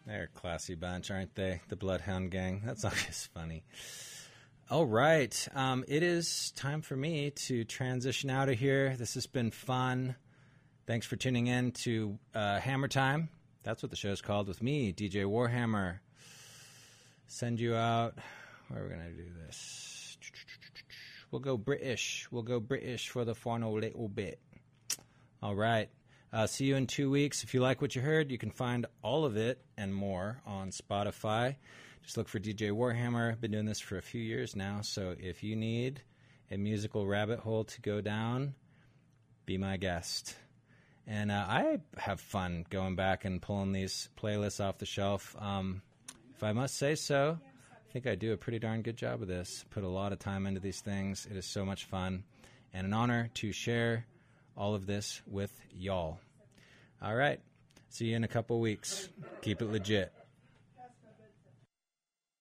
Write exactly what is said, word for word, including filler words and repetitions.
They're a classy bunch, aren't they? The Bloodhound Gang. That's always funny. All right. Um, it is time for me to transition out of here. This has been fun. Thanks for tuning in to uh, Hammer Time. That's what the show's called with me, D J Warhammer. Send you out. Where are we going to do this? We'll go British. We'll go British for the final little bit. All right. Uh, see you in two weeks. If you like what you heard, you can find all of it and more on Spotify. Just look for D J Warhammer. I've been doing this for a few years now, so if you need a musical rabbit hole to go down, be my guest. And uh, I have fun going back and pulling these playlists off the shelf. Um, if I must say so, I think I do a pretty darn good job of this. Put a lot of time into these things. It is so much fun and an honor to share all of this with y'all. All right. See you in a couple weeks. Keep it legit.